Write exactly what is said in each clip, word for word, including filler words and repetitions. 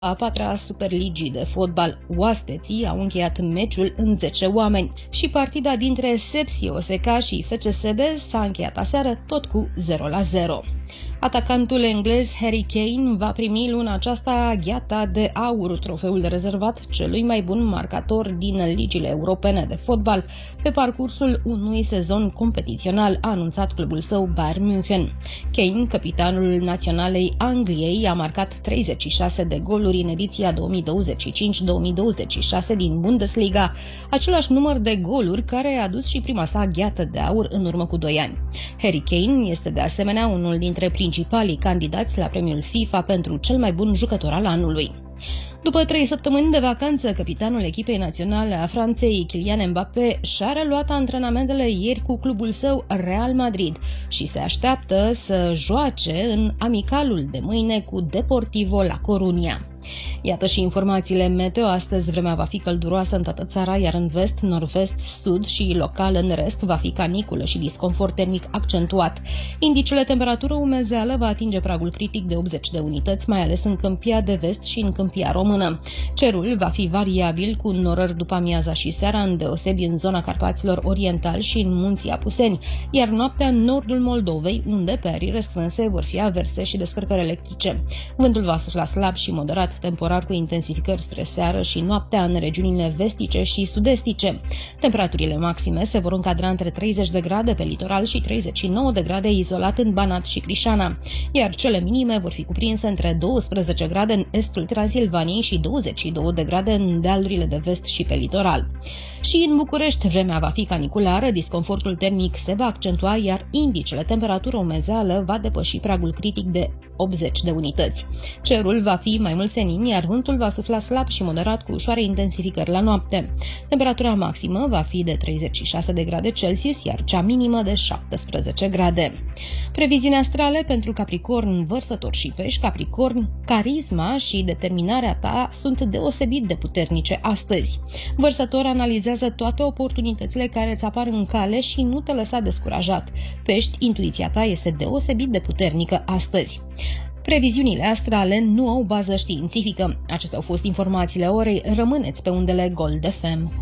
A patra Superligii de fotbal. Oaspeții au încheiat meciul în zece oameni și partida dintre Sepsi Oseka și F C S B s-a încheiat aseară tot cu zero la zero. Atacantul englez Harry Kane va primi luna aceasta gheata de aur, trofeul rezervat celui mai bun marcator din ligile europene de fotbal pe parcursul unui sezon competițional, a anunțat clubul său Bayern München. Kane, capitanul naționalei Angliei, a marcat treizeci și șase de goluri în ediția două mii douăzeci și cinci două mii douăzeci și șase din Bundesliga, același număr de goluri care a adus și prima sa gheată de aur în urmă cu doi ani. Harry Kane este de asemenea unul dintre principalii candidați la premiul FIFA pentru cel mai bun jucător al anului. După trei săptămâni de vacanță, capitanul echipei naționale a Franței, Kylian Mbappé, și-a reluat antrenamentele ieri cu clubul său Real Madrid și se așteaptă să joace în amicalul de mâine cu Deportivo La Coruña. Iată și informațiile meteo. Astăzi vremea va fi călduroasă în toată țara, iar în vest, nord-vest, sud și local în rest va fi caniculă și disconfort termic accentuat. Indicele temperatură umezeală va atinge pragul critic de optzeci de unități, mai ales în Câmpia de Vest și în Câmpia Română. Cerul va fi variabil, cu norări după amiaza și seara, îndeosebi în zona Carpaților Orientali și în munții Apuseni, iar noaptea în nordul Moldovei, unde pe arii restrânse vor fi averse și descărcări electrice. Vântul va sufla slab și moderat, temporar cu intensificări spre seară și noaptea în regiunile vestice și sud-estice. Temperaturile maxime se vor încadra între treizeci de grade pe litoral și treizeci și nouă de grade izolat în Banat și Crișana, iar cele minime vor fi cuprinse între douăsprezece grade în estul Transilvaniei și douăzeci și două de grade în dealurile de vest și pe litoral. Și în București vremea va fi caniculară, disconfortul termic se va accentua, iar indicele temperatură umezeală va depăși pragul critic de optzeci de unități. Cerul va fi mai mult senin, iar vântul va sufla slab și moderat cu ușoare intensificări la noapte. Temperatura maximă va fi de treizeci și șase de grade Celsius, iar cea minimă de șaptesprezece grade. Previziuni astrale pentru Capricorn, Vărsător și Pești. Capricorn, carisma și determinarea ta sunt deosebit de puternice astăzi. Vărsător, analizează toate oportunitățile care îți apar în cale și nu te lăsa descurajat. Pești, intuiția ta este deosebit de puternică astăzi. Previziunile astrale nu au bază științifică. Acestea au fost informațiile orei. Rămâneți pe undele Gold F M.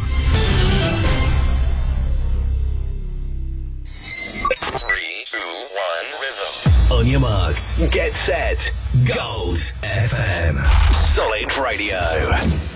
On your marks, get set, Gold F M. Solid Radio.